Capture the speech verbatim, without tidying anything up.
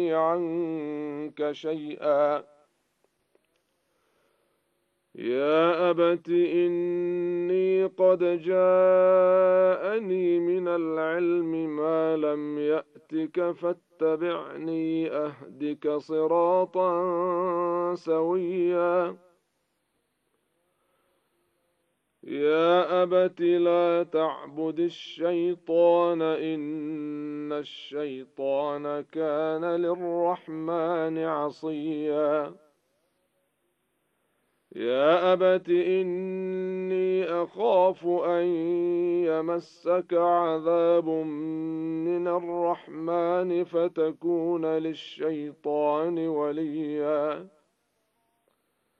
عنك شيئا. يا أبت إني قد جاءني من العلم ما لم يأتك فاتبعني أهدك صراطا سويا. يا أبت لا تعبد الشيطان إن الشيطان كان للرحمن عصيا. يا أبت إني أخاف أن يمسك عذاب من الرحمن فتكون للشيطان وليا.